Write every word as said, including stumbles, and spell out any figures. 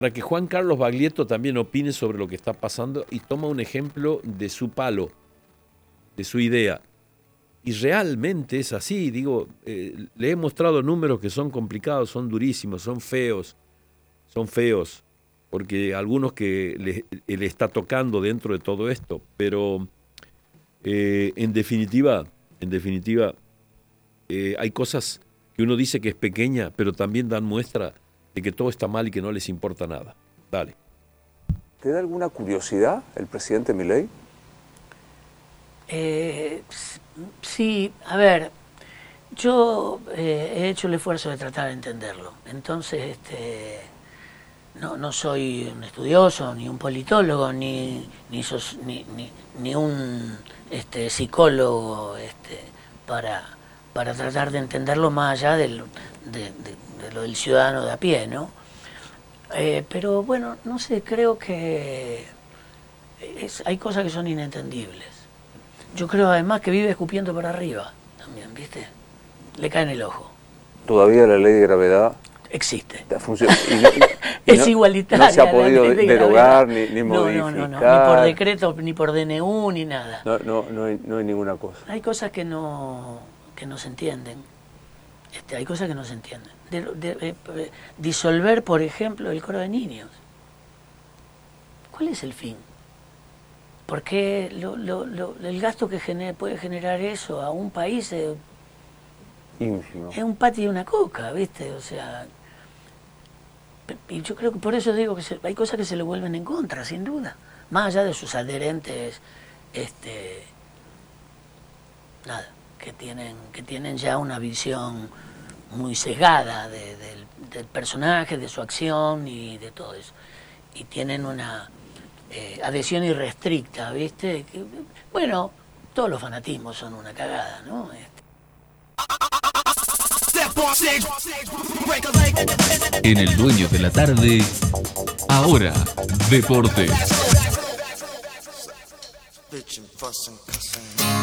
para que Juan Carlos Baglietto también opine sobre lo que está pasando y toma un ejemplo de su palo, de su idea. Y realmente es así, digo, eh, le he mostrado números que son complicados, son durísimos, son feos, son feos, porque algunos que le, le está tocando dentro de todo esto, pero eh, en definitiva, en definitiva, eh, hay cosas que uno dice que es pequeña, pero también dan muestra de que todo está mal y que no les importa nada. Dale. ¿Te da alguna curiosidad el presidente Milei? Eh, sí, a ver, yo eh, he hecho el esfuerzo de tratar de entenderlo. Entonces, este, no, no soy un estudioso, ni un politólogo, ni, ni, sos, ni, ni, ni un este, psicólogo este, para, para tratar de entenderlo más allá del, de, de, de lo del ciudadano de a pie, ¿no? Eh, pero bueno, no sé, creo que es, hay cosas que son inentendibles. Yo creo además que vive escupiendo para arriba también, ¿viste? Le cae en el ojo. ¿Todavía la ley de gravedad existe? Funciona. Y no, y es no, igualitaria. No se ha podido de derogar ni, ni no, modificar. No, no, no, ni por decreto, ni por D N U, ni nada. No, no, no, hay, no hay ninguna cosa. Hay cosas que no, que no se entienden. Este, hay cosas que no se entienden. De, de, de, de, disolver, por ejemplo, el coro de niños. ¿Cuál es el fin? Porque lo, lo, lo, el gasto que genera, puede generar eso a un país es, ínfimo. Es un pati y una coca, ¿viste? O sea, y yo creo que por eso digo que se, hay cosas que se le vuelven en contra, sin duda. Más allá de sus adherentes, este, nada, que tienen, que tienen ya una visión muy sesgada de, de, del personaje, de su acción y de todo eso. Y tienen una Eh, adhesión irrestricta, ¿viste? Que, bueno, todos los fanatismos son una cagada, ¿no? Este. En el Dueño de la Tarde, ahora, Deportes.